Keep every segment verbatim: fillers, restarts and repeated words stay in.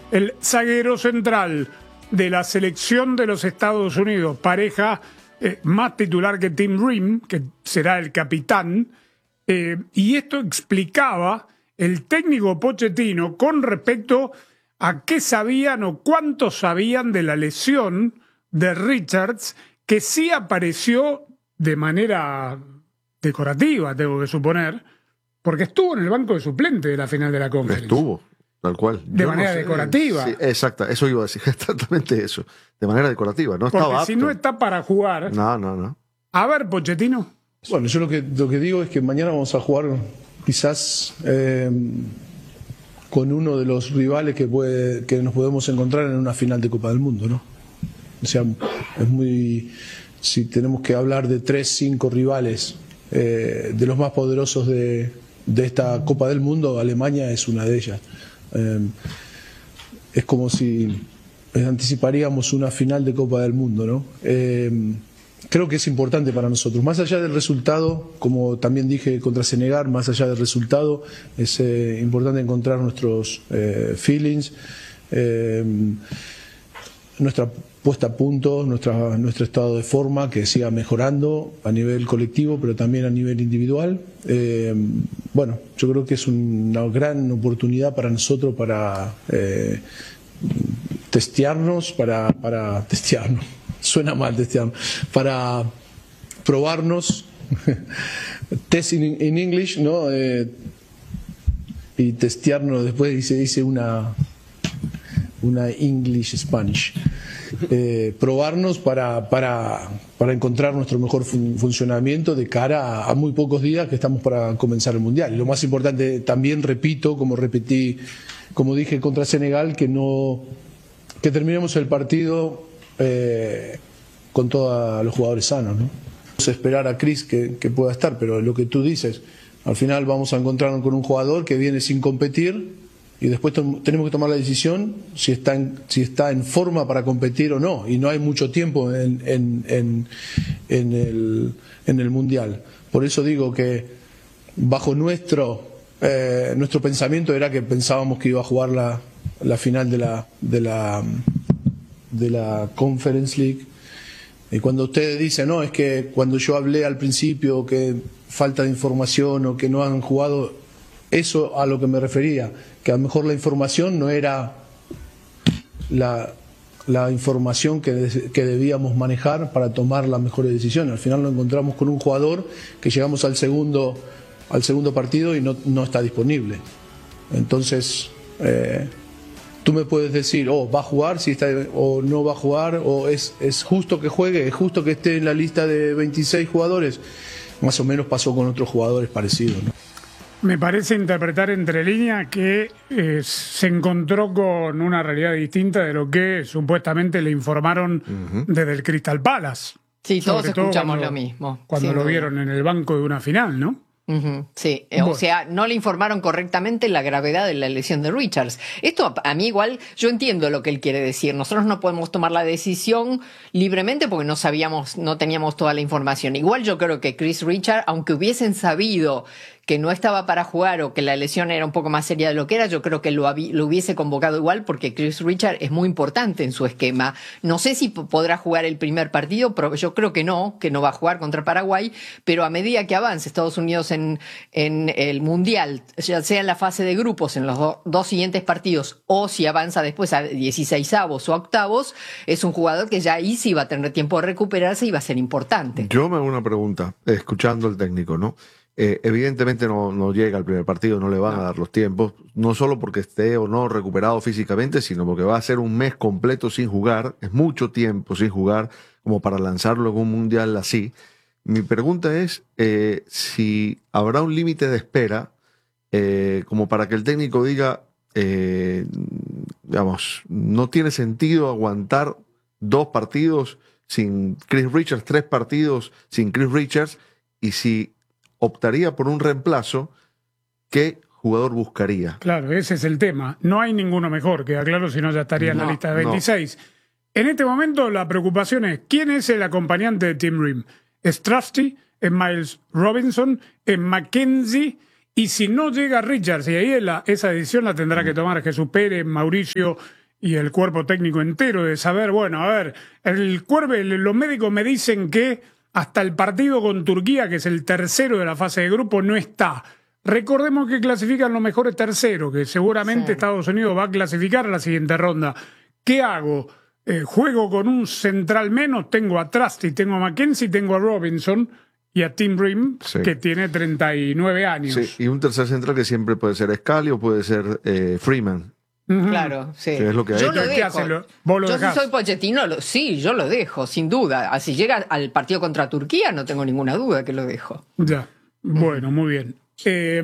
el zaguero central de la selección de los Estados Unidos, pareja eh, más titular que Tim Ream, que será el capitán, eh, y esto explicaba el técnico Pochettino con respecto a qué sabían o cuánto sabían de la lesión de Richards, que sí apareció de manera decorativa, tengo que suponer, porque estuvo en el banco de suplente de la final de la Conference. Estuvo, tal cual. De Yo manera no sé, decorativa. Sí, exacta, eso iba a decir, exactamente eso. De manera decorativa, no porque estaba apto. si no está para jugar... No, no, no. A ver, Pochettino. Bueno, yo lo que, lo que digo es que mañana vamos a jugar quizás eh, con uno de los rivales que, puede, que nos podemos encontrar en una final de Copa del Mundo, ¿no? O sea, es muy... Si tenemos que hablar de tres, cinco rivales eh, de los más poderosos de, de esta Copa del Mundo, Alemania es una de ellas. Eh, es como si anticiparíamos una final de Copa del Mundo, ¿no? Eh, creo que es importante para nosotros. Más allá del resultado, como también dije contra Senegal, más allá del resultado, es eh, importante encontrar nuestros eh, feelings, eh, nuestra puesta a punto, nuestra, nuestro estado de forma, que siga mejorando a nivel colectivo, pero también a nivel individual. Eh, bueno, yo creo que es una gran oportunidad para nosotros para eh, testearnos, para, para testearnos. Suena mal testearnos, para probarnos, test in, in English, ¿no? Eh, y testearnos, después se dice una, una English Spanish. Eh, probarnos para, para, para encontrar nuestro mejor fun funcionamiento de cara a, a muy pocos días que estamos para comenzar el Mundial. Y lo más importante, también repito, como repetí, como dije contra Senegal, que no que terminemos el partido Eh, con todos los jugadores sanos, ¿no? Vamos a esperar a Chris que, que pueda estar, pero lo que tú dices, al final vamos a encontrarnos con un jugador que viene sin competir y después tenemos que tomar la decisión si está en, si está en forma para competir o no, y no hay mucho tiempo en, en, en, en, el, en el Mundial. Por eso digo que bajo nuestro eh, nuestro pensamiento era que pensábamos que iba a jugar la, la final de la, de la de la Conference League. Y cuando ustedes dicen, no, es que cuando yo hablé al principio que falta de información o que no han jugado, eso a lo que me refería, que a lo mejor la información no era la, la información que, que debíamos manejar para tomar las mejores decisiones. Al final nos encontramos con un jugador que llegamos al segundo, al segundo partido y no, no está disponible. Entonces eh, tú me puedes decir, oh, va a jugar, si está, o no va a jugar, o es, es justo que juegue, es justo que esté en la lista de veintiséis jugadores. Más o menos pasó con otros jugadores parecidos, ¿no? Me parece interpretar entre líneas que eh, se encontró con una realidad distinta de lo que supuestamente le informaron uh-huh. desde el Crystal Palace. Sí, todos Sobre escuchamos cuando, lo mismo. Cuando sí, lo vieron en el banco de una final, ¿no? Uh-huh, sí, bueno. O sea, no le informaron correctamente la gravedad de la lesión de Richards. Esto a, a mí igual, yo entiendo lo que él quiere decir. Nosotros no podemos tomar la decisión libremente porque no sabíamos, no teníamos toda la información. Igual yo creo que Chris Richards, aunque hubiesen sabido que no estaba para jugar o que la lesión era un poco más seria de lo que era, yo creo que lo, lo hubiese convocado igual porque Chris Richards es muy importante en su esquema. No sé si podrá jugar el primer partido, pero yo creo que no, que no va a jugar contra Paraguay, pero a medida que avance Estados Unidos en, en el Mundial, ya sea en la fase de grupos, en los do, dos siguientes partidos, o si avanza después a dieciseisavos o octavos, es un jugador que ya ahí sí va a tener tiempo de recuperarse y va a ser importante. Yo me hago una pregunta, escuchando al técnico, ¿no? Eh, evidentemente no, no llega al primer partido, no le van no. a dar los tiempos, no solo porque esté o no recuperado físicamente, sino porque va a ser un mes completo sin jugar, es mucho tiempo sin jugar como para lanzarlo en un mundial así. Mi pregunta es eh, si habrá un límite de espera eh, como para que el técnico diga, eh, digamos, no tiene sentido aguantar dos partidos sin Chris Richards, tres partidos sin Chris Richards, y si optaría por un reemplazo, ¿qué jugador buscaría? Claro, ese es el tema. No hay ninguno mejor, queda claro, si no ya estaría en no, la lista de veintiséis. No. En este momento la preocupación es, ¿quién es el acompañante de Tim Ream? ¿Es Trusty? ¿Es Miles Robinson? ¿Es McKenzie? Y si no llega Richards, y ahí la, esa decisión la tendrá que tomar Jesús Pérez, Mauricio y el cuerpo técnico entero, de saber, bueno, a ver, el cuerpo, los médicos me dicen que hasta el partido con Turquía, que es el tercero de la fase de grupo, no está. Recordemos que clasifican los mejores terceros, que seguramente sí. Estados Unidos va a clasificar a la siguiente ronda. ¿Qué hago? Eh, ¿Juego con un central menos? Tengo a Trusty, tengo a Mackenzie, tengo a Robinson y a Tim Ream, sí. que tiene treinta y nueve años. Sí, y un tercer central que siempre puede ser Scali o puede ser eh, Freeman. Uh-huh. Claro, sí. Que es lo que hay. Yo lo dejo. Hace, lo, ¿Vos lo yo dejás? si soy Pochettino, lo, sí, yo lo dejo, sin duda. Si llega al partido contra Turquía, no tengo ninguna duda que lo dejo. Ya, bueno, muy bien. Eh,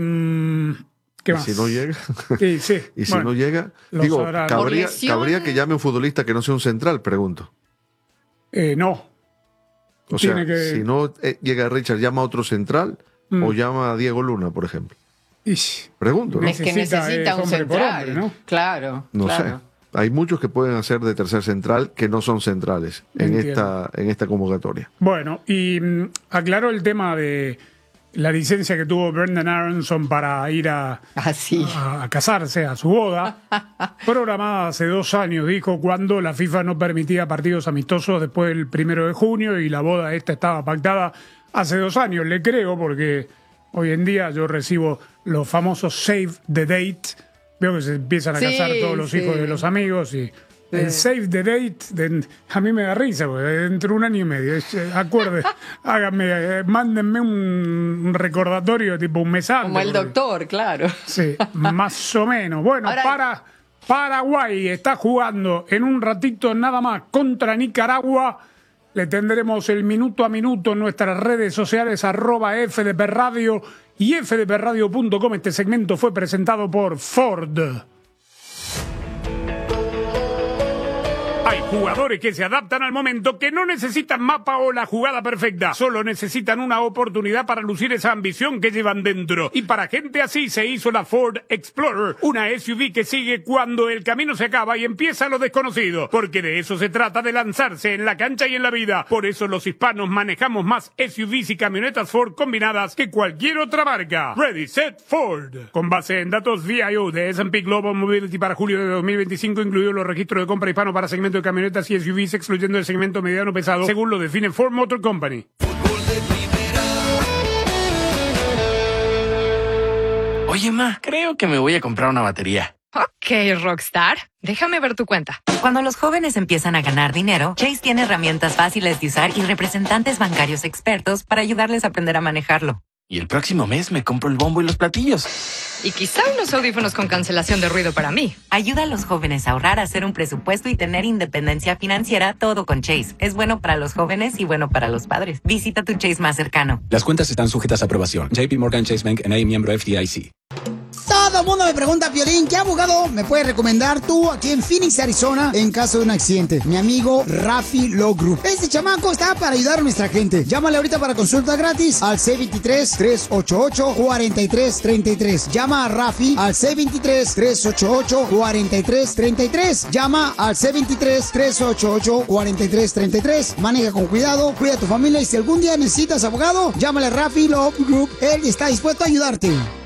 ¿Qué más? ¿Y si no llega? Sí, sí. ¿Y si bueno, no llega? Digo, cabría, lesión... cabría que llame un futbolista que no sea un central, pregunto. Eh, no. O sea, Tiene que... si no eh, llega Richard, llama a otro central mm. o llama a Diego Luna, por ejemplo. Ish. Pregunto, ¿no? Es que necesita un central, hombre, ¿no? Claro, no claro. sé. Hay muchos que pueden hacer de tercer central que no son centrales en esta, en esta convocatoria. Bueno, y mm, aclaró el tema de la licencia que tuvo Brendan Aronson para ir a, ah, sí. a, a casarse, a su boda, programada hace dos años, dijo, cuando la FIFA no permitía partidos amistosos después del primero de junio y la boda esta estaba pactada hace dos años. Le creo porque hoy en día yo recibo los famosos save the date. Veo que se empiezan a sí, casar todos los sí. hijos de los amigos y... Sí. El save the date, de, a mí me da risa, porque dentro de un año y medio, es, acuerde, háganme, eh, mándenme un, un recordatorio tipo un mes antes. Como el porque, doctor, claro. Sí, más o menos. Bueno, Ahora... para Paraguay está jugando en un ratito nada más contra Nicaragua. Le tendremos el minuto a minuto en nuestras redes sociales, arroba F D P Radio y F D P radio punto com. Este segmento fue presentado por Ford. Hay jugadores que se adaptan al momento, que no necesitan mapa o la jugada perfecta, solo necesitan una oportunidad para lucir esa ambición que llevan dentro. Y para gente así se hizo la Ford Explorer, una S U V que sigue cuando el camino se acaba y empieza lo desconocido, porque de eso se trata, de lanzarse en la cancha y en la vida. Por eso los hispanos manejamos más S U Vs y camionetas Ford combinadas que cualquier otra marca. Ready, Set, Ford. Con base en datos V I O de S and P Global Mobility para julio de dos mil veinticinco, incluidos los registros de compra hispano para segmento de camionetas y S U Vs, excluyendo el segmento mediano pesado, según lo define Ford Motor Company. Oye, ma, creo que me voy a comprar una batería. Ok, Rockstar, déjame ver tu cuenta. Cuando los jóvenes empiezan a ganar dinero, Chase tiene herramientas fáciles de usar y representantes bancarios expertos para ayudarles a aprender a manejarlo. Y el próximo mes me compro el bombo y los platillos. Y quizá unos audífonos con cancelación de ruido para mí. Ayuda a los jóvenes a ahorrar, a hacer un presupuesto y tener independencia financiera, todo con Chase. Es bueno para los jóvenes y bueno para los padres. Visita tu Chase más cercano. Las cuentas están sujetas a aprobación. J P Morgan Chase Bank N A, miembro F D I C. Todo el mundo me pregunta, Piolín, ¿qué abogado me puedes recomendar tú aquí en Phoenix, Arizona, en caso de un accidente? Mi amigo Rafi Law Group. Este chamaco está para ayudar a nuestra gente. Llámale ahorita para consulta gratis al C veintitrés, trescientos ochenta y ocho, cuarenta y tres treinta y tres. Llama a Rafi al C veintitrés, trescientos ochenta y ocho, cuarenta y tres treinta y tres. Llama al C veintitrés, trescientos ochenta y ocho, cuarenta y tres treinta y tres. Maneja con cuidado, cuida a tu familia y si algún día necesitas abogado, llámale a Rafi Law Group. Él está dispuesto a ayudarte.